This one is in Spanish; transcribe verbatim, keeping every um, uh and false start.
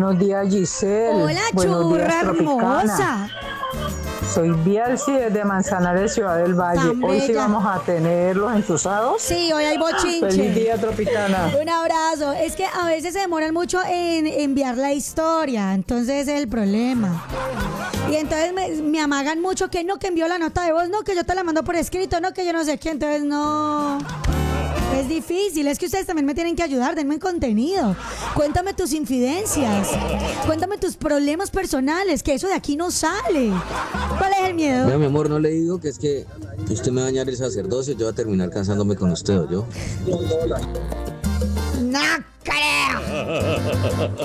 Buenos días, Giselle. Hola, Buenos días, churra Tropicana. hermosa. Soy Bielsi desde Manzanares, Ciudad del Valle. Tan Hoy sí bella. vamos a tener los entusados. Sí, hoy hay bochinche. Feliz día, Tropicana. Un abrazo. Es que a veces se demoran mucho en enviar la historia, entonces ese es el problema. Y entonces me, me amagan mucho que no, que envió la nota de voz, no, que yo te la mando por escrito, no, que yo no sé qué, entonces no. Es difícil, es que ustedes también me tienen que ayudar, denme contenido. Cuéntame tus infidencias, cuéntame tus problemas personales, que eso de aquí no sale. ¿Cuál es el miedo? Mira, mi amor, no le digo que es que usted me va a dañar el sacerdocio, yo voy a terminar cansándome con usted o yo. No creo.